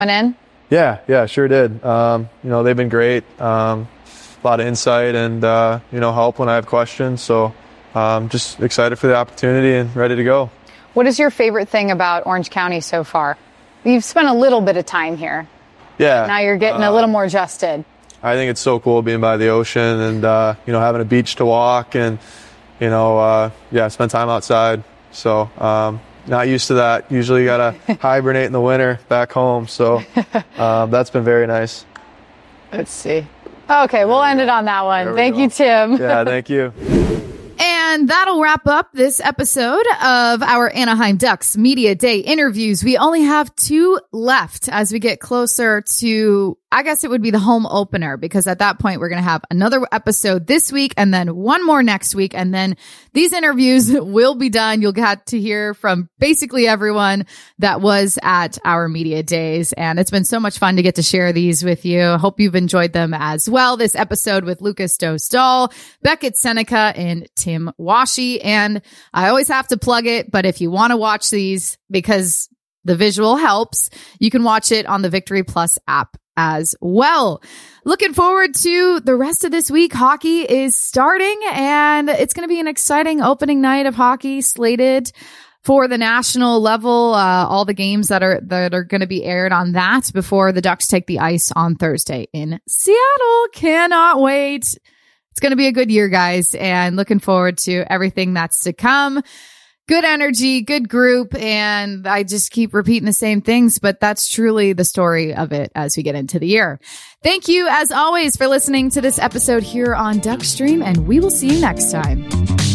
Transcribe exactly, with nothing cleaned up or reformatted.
in? Yeah, yeah, sure did. Um, you know, they've been great. Um, a lot of insight and, uh, you know, help when I have questions. So um, just excited for the opportunity and ready to go. What is your favorite thing about Orange County so far? You've spent a little bit of time here. Yeah. Now you're getting uh, a little more adjusted. I think it's so cool being by the ocean and, uh, you know, having a beach to walk and, you know, uh, yeah, spend time outside. So um, not used to that. Usually got to hibernate in the winter back home. So um, that's been very nice. Let's see. Okay, we'll end it on that one. Thank go. you, Tim. Yeah, thank you. And that'll wrap up this episode of our Anaheim Ducks Media Day interviews. We only have two left as we get closer to, I guess it would be the home opener, because at that point we're going to have another episode this week and then one more next week. And then these interviews will be done. You'll get to hear from basically everyone that was at our media days. And it's been so much fun to get to share these with you. I hope you've enjoyed them as well. This episode with Lucas Dostal, Beckett Seneca, and Tim Washi. And I always have to plug it, but if you want to watch these because the visual helps, you can watch it on the Victory Plus app as well. Looking forward to the rest of this week. Hockey is starting and it's going to be an exciting opening night of hockey slated for the national level. Uh, all the games that are, that are going to be aired on that before the Ducks take the ice on Thursday in Seattle. Cannot wait. It's going to be a good year, guys, and looking forward to everything that's to come. Good energy, good group, and I just keep repeating the same things, but that's truly the story of it as we get into the year. Thank you, as always, for listening to this episode here on Duckstream, and we will see you next time.